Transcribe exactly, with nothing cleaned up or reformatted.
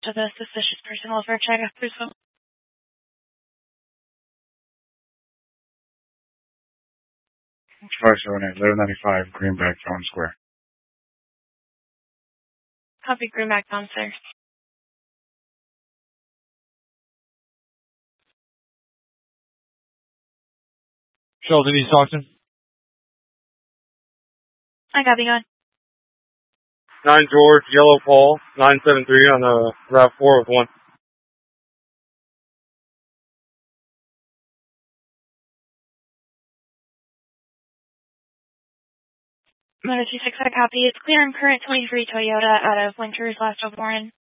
to the suspicious person over check after some. five seven eight, eleven ninety-five, Greenback, Fountain Square. Copy, Greenback downstairs. Sheldon, East Stockton. I copy, go ahead. nine George, Yellow Paul, nine seven three on the RAV four with one. Motor two six, I copy. It's clear and current twenty-three Toyota out of Winters, last of Warren.